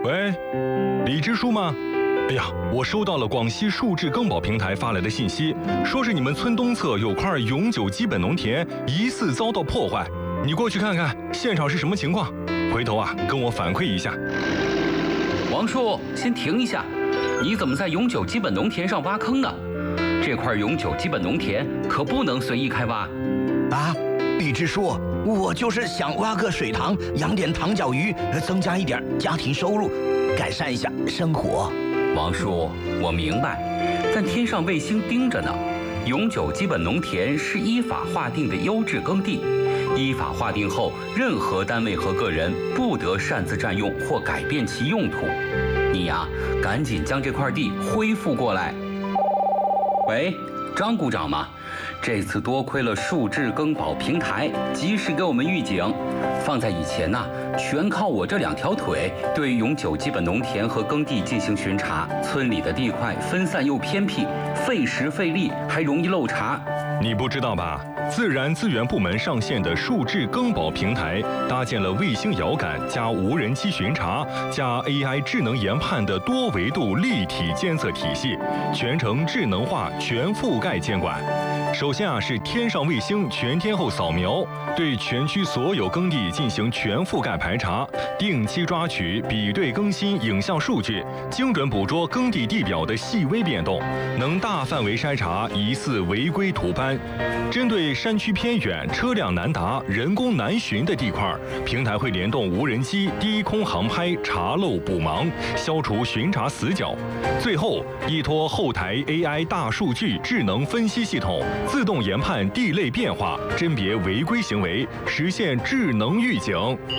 喂，李支书吗？哎呀，我收到了广西数字更保平台发来的信息，说是你们村东侧有块永久基本农田疑似遭到破坏，你过去看看现场是什么情况，回头跟我反馈一下。 王叔，先停一下，你怎么在永久基本农田上挖坑呢？这块永久基本农田可不能随意开挖。 李支书，我就是想挖个水塘，养点塘脚鱼，增加一点家庭收入，改善一下生活。 王叔，我明白，但天上卫星盯着呢。永久基本农田是依法划定的优质耕地，依法划定后，任何单位和个人不得擅自占用或改变其用途。你赶紧将这块地恢复过来。喂，张股长吗？这次多亏了数字更保平台及时给我们预警，放在以前全靠我这2条腿对永久基本农田和耕地进行巡查，村里的地块分散又偏僻，费时费力，还容易漏查。 你不知道吧？自然资源部门上线的数字更保平台，搭建了卫星遥感加无人机巡查加 AI 智能研判的多维度立体监测体系，全程智能化全覆盖监管。首先是天上卫星全天候扫描，对全区所有耕地进行全覆盖排查，定期抓取、比对更新影像数据，精准捕捉耕地地表的细微变动，能大范围筛查疑似违规土攀。针对山区偏远、车辆难达、人工难寻的地块，平台会联动无人机低空航拍查漏补盲，消除巡查死角。最后，依托后台 AI 大数据智能分析系统，自动研判地类变化，甄别违规行为，实现智能预警。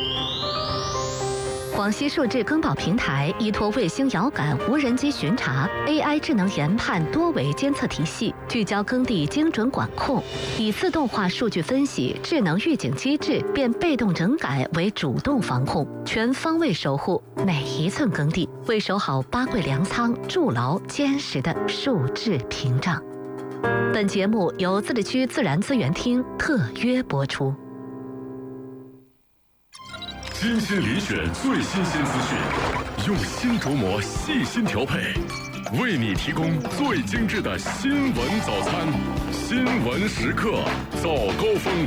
广西数字更保平台依托卫星遥感、无人机巡查、AI 智能研判多维监测体系，聚焦耕地精准管控，以自动化数据分析、智能预警机制变被动整改为主动防控，全方位守护每一寸耕地，为守好八桂粮仓筑牢坚实的数字屏障。本节目由自治区自然资源厅特约播出。 精心遴选最新鲜资讯，用心琢磨，细心调配，为你提供最精致的新闻早餐。新闻时刻早高峰。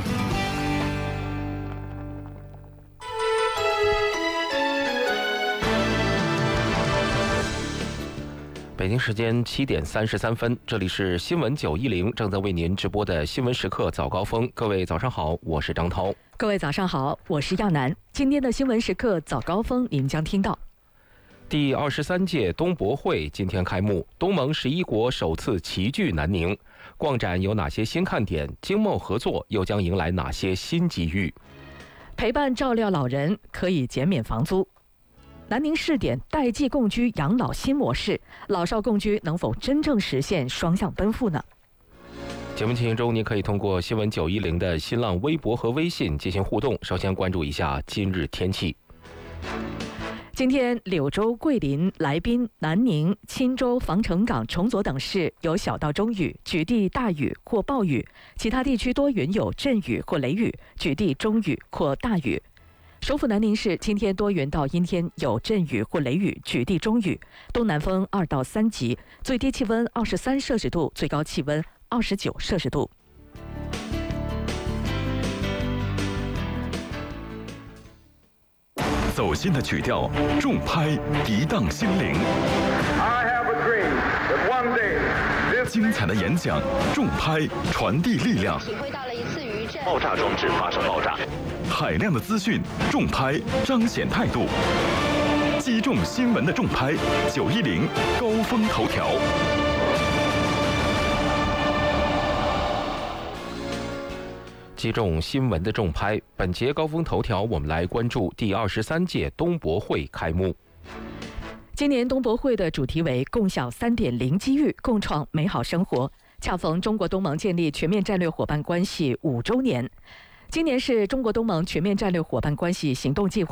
北京时间7点33分，这里是新闻910，正在为您直播的新闻时刻早高峰。各位早上好，我是张涛。 各位早上好，我是亚楠。今天的新闻时刻早高峰，您将听到： 第23届东博会今天开幕，东盟11国首次齐聚南宁。逛展有哪些新看点？经贸合作又将迎来哪些新机遇？ 陪伴照料老人可以减免房租。南宁试点代际共居养老新模式，老少共居能否真正实现双向奔赴呢？ 节目进行中，您可以通过新闻910的新浪微博和微信进行互动。首先关注一下今日天气。 今天，柳州、桂林、来宾、南宁、钦州、防城港、崇左等市有小到中雨，局地大雨或暴雨；其他地区多云有阵雨或雷雨，局地中雨或大雨。首府南宁市今天多云到阴天，有阵雨或雷雨，局地中雨，东南风2到3级，最低气温23摄氏度，最高气温29摄氏度。 走心的曲调，重拍涤荡心灵。精彩的演讲，重拍传递力量。 体会到了一次余震， 爆炸装置发生爆炸。海量的资讯，重拍彰显态度。击中新闻的重拍，910高峰头条。 击中新闻的重拍，本节高峰头条，我们来关注第23届东博会开幕。 今年东博会的主题为“共享3.0机遇，共创美好生活”，恰逢中国东盟建立全面战略伙伴关系5周年。今年是中国东盟全面战略伙伴关系行动计划